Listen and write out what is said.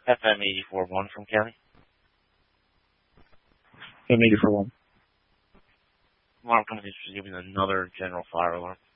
FM 84.1 from Cali. FM 84.1. Alarm company is giving another general fire alarm.